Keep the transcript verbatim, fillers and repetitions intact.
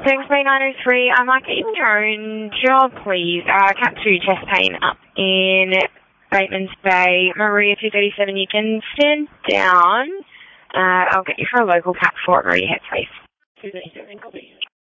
Thanks, B nine oh three. I might get you your own job, please. Uh, Cat two chest pain up in Bateman's Bay. Maria two thirty-seven, you can stand down. Uh, I'll get you for a local Cat four at Maria Headspace. two thirty-seven, copy.